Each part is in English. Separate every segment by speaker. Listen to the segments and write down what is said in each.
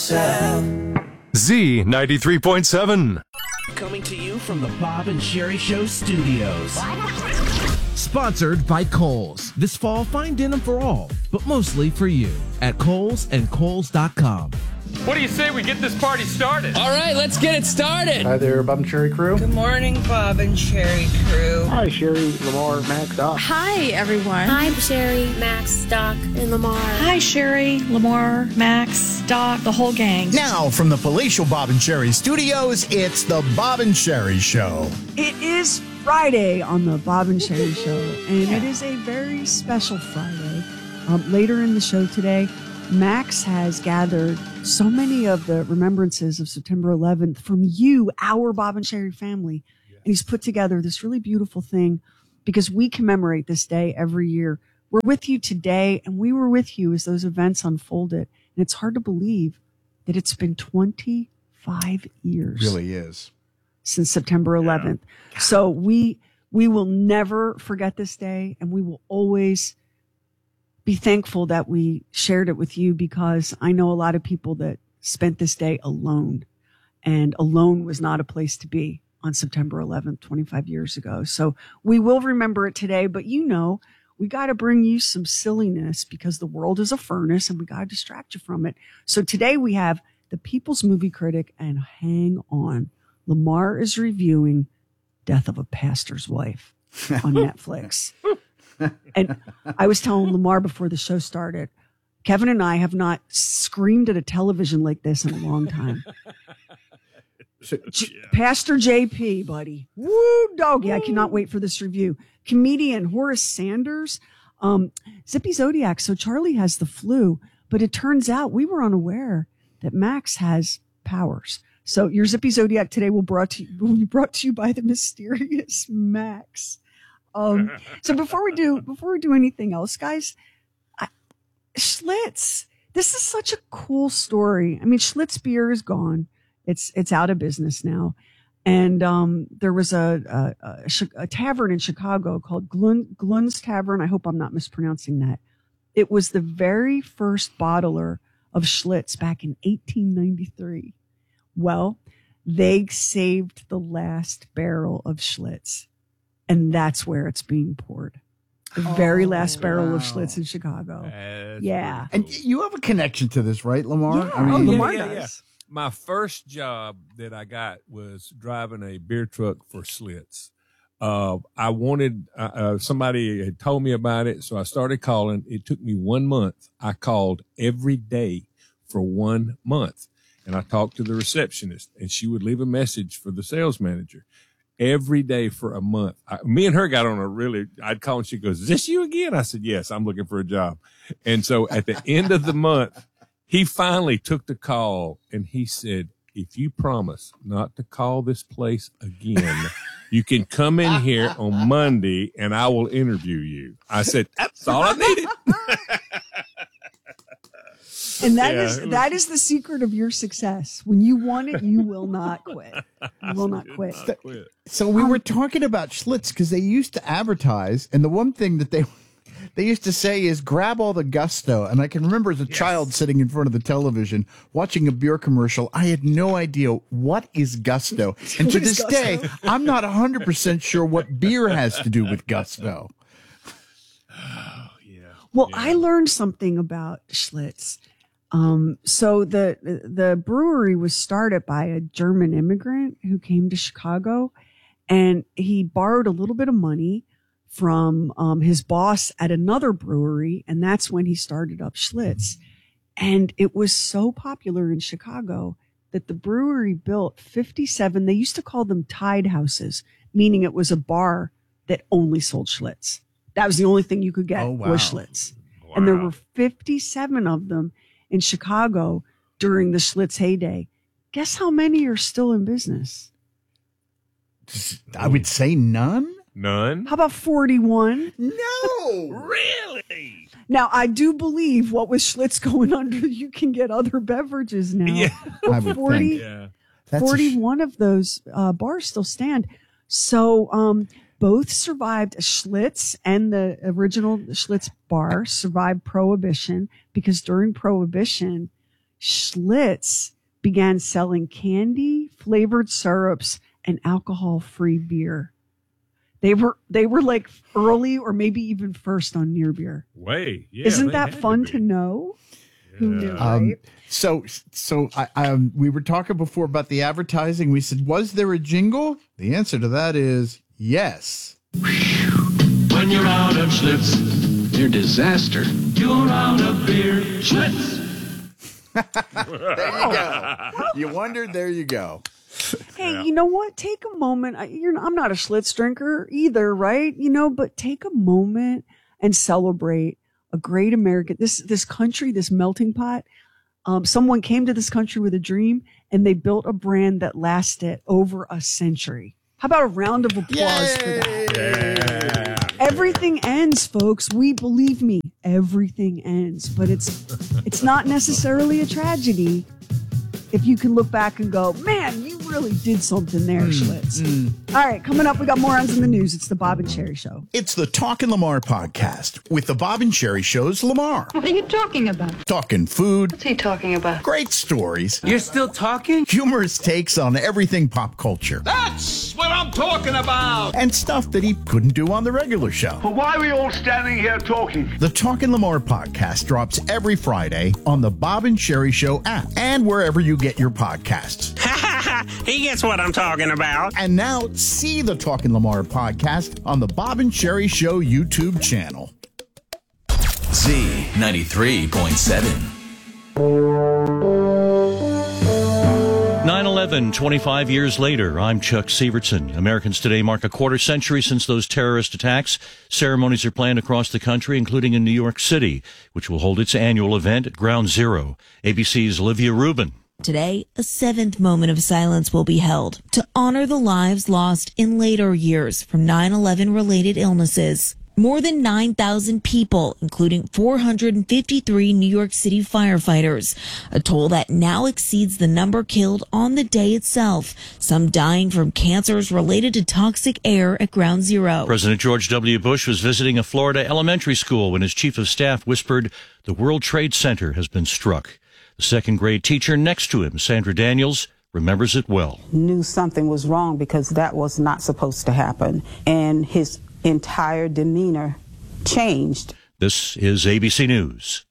Speaker 1: Z93.7.
Speaker 2: Coming to you from the Bob and Sherry Show studios.
Speaker 3: Sponsored by Kohl's. This fall, find denim for all, but mostly for you at Kohl's and Kohl's.com.
Speaker 4: What do you say we get this party started?
Speaker 5: All right, let's get it started.
Speaker 6: Hi there, Bob and Sherry crew.
Speaker 7: Good morning, Bob and Sherry crew.
Speaker 6: Hi, Sherry, Lamar, Max, Doc.
Speaker 8: Hi, everyone.
Speaker 9: Hi, Sherry, Max, Doc, and Lamar.
Speaker 8: Hi, Sherry, Lamar, Max, Doc, the whole gang.
Speaker 10: Now, from the palatial Bob and Sherry studios, it's the Bob and Sherry Show.
Speaker 11: It is Friday on the Bob and Sherry Show, and it is a very special Friday. Later in the show today, Max has gathered so many of the remembrances of September 11th from you, our Bob and Sherry family. And he's put together this really beautiful thing because we commemorate this day every year. We're with you today, and we were with you as those events unfolded. And it's hard to believe that it's been 25 years.
Speaker 10: It really is.
Speaker 11: Since September 11th. Yeah. So we will never forget this day, and we will always be thankful that we shared it with you, because I know a lot of people that spent this day alone, and alone was not a place to be on September 11th, 25 years ago. So we will remember it today, but we got to bring you some silliness because the world is a furnace and we got to distract you from it. So today we have the People's Movie Critic, and hang on, Lamar is reviewing Death of a Pastor's Wife on Netflix. And I was telling Lamar before the show started, Kevin and I have not screamed at a television like this in a long time. Pastor JP, buddy. Woo, doggy. I cannot wait for this review. Comedian Horace Sanders. Zippy Zodiac. So Charlie has the flu, but it turns out we were unaware that Max has powers. So your Zippy Zodiac today will be brought to you by the mysterious Max. So before we do anything else, guys, Schlitz, this is such a cool story. I mean, Schlitz beer is gone. It's out of business now. And, there was a tavern in Chicago called Glun's Tavern. I hope I'm not mispronouncing that. It was the very first bottler of Schlitz back in 1893. Well, they saved the last barrel of Schlitz. And that's where it's being poured. The very last barrel of Schlitz in Chicago. Yeah.
Speaker 10: And you have a connection to this, right, Lamar?
Speaker 11: Yeah, Lamar does. Yeah.
Speaker 4: My first job that I got was driving a beer truck for Schlitz. I wanted, somebody had told me about it, so I started calling. It took me 1 month. I called every day for 1 month. And I talked to the receptionist, and she would leave a message for the sales manager. Every day for a month. Me and her got on I'd call and she goes, "Is this you again?" I said, "Yes, I'm looking for a job." And so at the end of the month, he finally took the call and he said, "If you promise not to call this place again, you can come in here on Monday and I will interview you." I said, "That's all I needed."
Speaker 11: And that is the secret of your success. When you want it, you will not quit. You will not quit.
Speaker 10: So we were talking about Schlitz because they used to advertise, and the one thing that they used to say is grab all the gusto. And I can remember as a child sitting in front of the television watching a beer commercial. I had no idea what is gusto. And to this day, I'm not 100% sure what beer has to do with gusto.
Speaker 11: Well, I learned something about Schlitz. So the brewery was started by a German immigrant who came to Chicago, and he borrowed a little bit of money from his boss at another brewery, and that's when he started up Schlitz. And it was so popular in Chicago that the brewery built 57, they used to call them Tide Houses, meaning it was a bar that only sold Schlitz. That was the only thing you could get was Schlitz. Wow. And there were 57 of them in Chicago during the Schlitz heyday. Guess how many are still in business?
Speaker 10: I would say none.
Speaker 4: None?
Speaker 11: How about 41?
Speaker 10: No.
Speaker 4: Really?
Speaker 11: Now, I do believe what with Schlitz going under, you can get other beverages now.
Speaker 4: Yeah.
Speaker 10: I would
Speaker 11: 40,
Speaker 10: think.
Speaker 11: 41 of those bars still stand. So both survived. Schlitz and the original Schlitz bar survived Prohibition, because during Prohibition, Schlitz began selling candy, flavored syrups, and alcohol-free beer. They were like early or maybe even first on near beer.
Speaker 4: Way. Yeah,
Speaker 11: Isn't that fun to know? Yeah. Who knew, right?
Speaker 10: So we were talking before about the advertising. We said, was there a jingle? The answer to that is yes.
Speaker 2: When you're out of Schlitz,
Speaker 5: Near disaster.
Speaker 2: you're out of beer. Schlitz.
Speaker 10: There you go. You wondered, there you go.
Speaker 11: Hey, you know what? Take a moment. I'm not a Schlitz drinker either, right? But take a moment and celebrate a great American, this country, this melting pot. Someone came to this country with a dream, and they built a brand that lasted over a century. How about a round of applause for that? Yeah. Everything ends, folks. Believe me, everything ends. But it's not necessarily a tragedy if you can look back and go, man, you really did something there, Schlitz. All right, coming up, we got morons in the news. It's the Bob and Sherry Show.
Speaker 1: It's the Talkin' Lamar podcast with the Bob and Sherry Show's Lamar.
Speaker 8: What are you talking about?
Speaker 1: Talking food.
Speaker 8: What's he talking about?
Speaker 1: Great stories.
Speaker 2: You're still talking?
Speaker 1: Humorous takes on everything pop culture.
Speaker 2: That's what I'm talking about.
Speaker 1: And stuff that he couldn't do on the regular show.
Speaker 12: But why are we all standing here talking?
Speaker 1: The Talkin' Lamar podcast drops every Friday on the Bob and Sherry Show app and wherever you get your podcasts.
Speaker 13: He gets what I'm talking about.
Speaker 1: And now see the Talkin' Lamar podcast on the Bob and Sherry Show YouTube channel.
Speaker 14: Z93.7.
Speaker 15: 9/11, 25 years later. I'm Chuck Sievertson. Americans today mark a quarter century since those terrorist attacks. Ceremonies are planned across the country, including in New York City, which will hold its annual event at Ground Zero. ABC's Olivia Rubin.
Speaker 16: Today, a 7th moment of silence will be held to honor the lives lost in later years from 9/11 related illnesses. More than 9,000 people, including 453 New York City firefighters, a toll that now exceeds the number killed on the day itself, some dying from cancers related to toxic air at Ground Zero.
Speaker 15: President George W. Bush was visiting a Florida elementary school when his chief of staff whispered, "The World Trade Center has been struck." The second grade teacher next to him, Sandra Daniels, remembers it well.
Speaker 17: Knew something was wrong because that was not supposed to happen. And his entire demeanor changed.
Speaker 15: This is ABC News.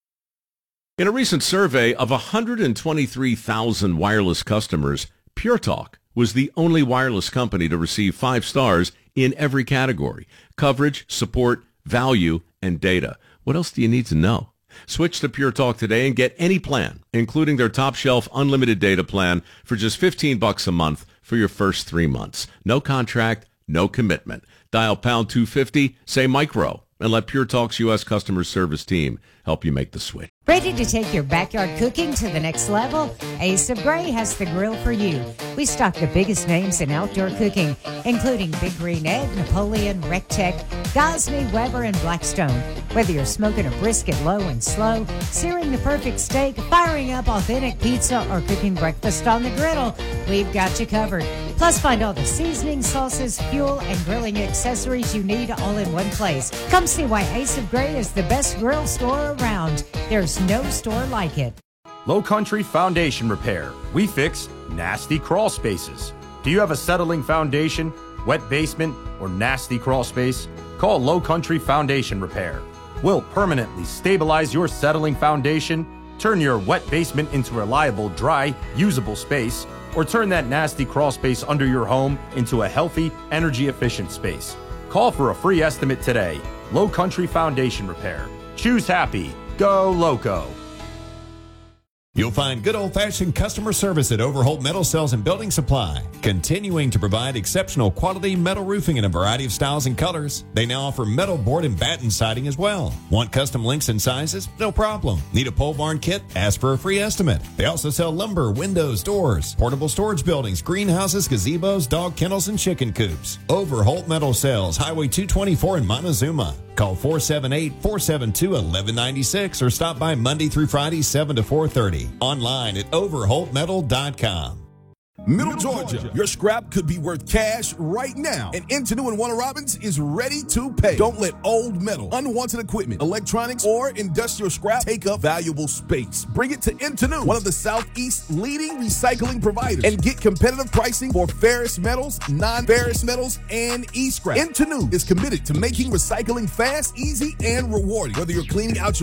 Speaker 18: In a recent survey of 123,000 wireless customers, Pure Talk was the only wireless company to receive 5 stars in every category: coverage, support, value, and data. What else do you need to know? Switch to Pure Talk today and get any plan, including their top shelf unlimited data plan for just $15 a month for your first 3 months. No contract, no commitment. Dial pound 250, say micro, and let Pure Talk's U.S. customer service team help you make the switch.
Speaker 19: Ready to take your backyard cooking to the next level? Ace of Grey has the grill for you. We stock the biggest names in outdoor cooking, including Big Green Egg, Napoleon, Rectech, Gosney, Weber, and Blackstone. Whether you're smoking a brisket low and slow, searing the perfect steak, firing up authentic pizza, or cooking breakfast on the griddle, we've got you covered. Plus, find all the seasonings, sauces, fuel, and grilling accessories you need all in one place. Come see why Ace of Grey is the best grill store around. There's no store like it.
Speaker 20: Low Country Foundation Repair. We fix nasty crawl spaces. Do you have a settling foundation, wet basement, or nasty crawl space? Call Low Country Foundation Repair. We'll permanently stabilize your settling foundation, turn your wet basement into reliable, dry, usable space, or turn that nasty crawl space under your home into a healthy, energy-efficient space. Call for a free estimate today. Low Country Foundation Repair. Choose happy. Go Loco.
Speaker 21: You'll find good old-fashioned customer service at Overholt Metal Cells and Building Supply, continuing to provide exceptional quality metal roofing in a variety of styles and colors. They now offer metal board and batten siding as well. Want custom lengths and sizes? No problem. Need a pole barn kit? Ask for a free estimate. They also sell lumber, windows, doors, portable storage buildings, greenhouses, gazebos, dog kennels, and chicken coops. Overholt Metal Cells, Highway 224 in Montezuma. Call 478-472-1196 or stop by Monday through Friday, 7 to 4:30. Online at overholtmetal.com.
Speaker 3: Middle Georgia, your scrap could be worth cash right now, and Intenu and Warner Robins is ready to pay. Don't let old metal, unwanted equipment, electronics, or industrial scrap take up valuable space. Bring it to Intenu, one of the Southeast's leading recycling providers, and get competitive pricing for ferrous metals, non-ferrous metals, and e-scrap. Intenu is committed to making recycling fast, easy, and rewarding. Whether you're cleaning out your